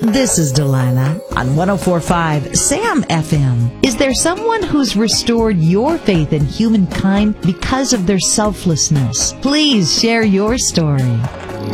This is Delilah on 104.5 Sam FM. Is there someone who's restored your faith in humankind because of their selflessness? Please share your story.